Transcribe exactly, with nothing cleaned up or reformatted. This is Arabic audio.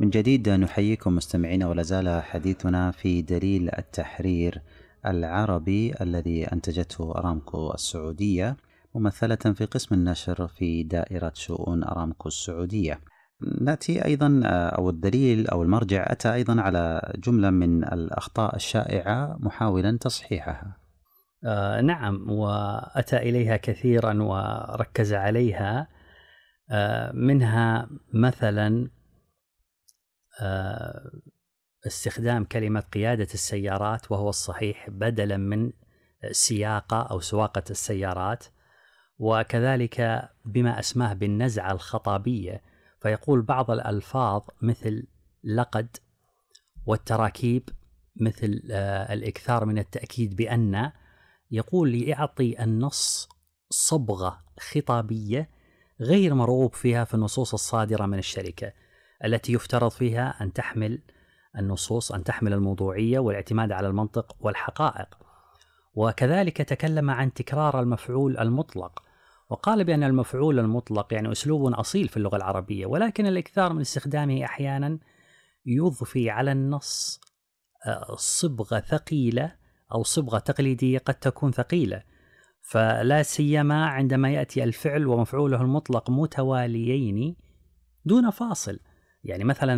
من جديد نحييكم مستمعين، ولا زال حديثنا في دليل التحرير العربي الذي أنتجته أرامكو السعودية، ممثلة في قسم النشر في دائرة شؤون أرامكو السعودية. نأتي أيضا أو الدليل أو المرجع أتى أيضا على جملة من الأخطاء الشائعة محاولا تصحيحها. آه نعم، وأتى إليها كثيرا وركز عليها. آه منها مثلا آه استخدام كلمة قيادة السيارات وهو الصحيح بدلا من سياقة أو سواقة السيارات، وكذلك بما أسماه بالنزعة الخطابية، فيقول بعض الألفاظ مثل لقد، والتراكيب مثل آه الإكثار من التأكيد بأن، يقول ليعطي النص صبغة خطابية غير مرغوب فيها في النصوص الصادرة من الشركة التي يفترض فيها أن تحمل النصوص أن تحمل الموضوعية والاعتماد على المنطق والحقائق. وكذلك تكلم عن تكرار المفعول المطلق، وقال بأن المفعول المطلق يعني أسلوب أصيل في اللغة العربية، ولكن الإكثار من استخدامه أحيانا يضفي على النص صبغة ثقيلة أو صبغة تقليدية قد تكون ثقيلة، فلا سيما عندما يأتي الفعل ومفعوله المطلق متواليين دون فاصل. يعني مثلا